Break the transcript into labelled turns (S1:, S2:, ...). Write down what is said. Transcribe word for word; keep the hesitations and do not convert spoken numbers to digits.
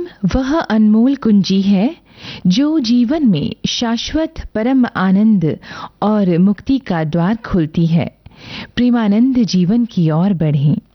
S1: प्रेम वह अनमोल कुंजी है जो जीवन में शाश्वत परम आनंद और मुक्ति का द्वार खोलती है। प्रेमानंद जीवन की ओर बढ़ें।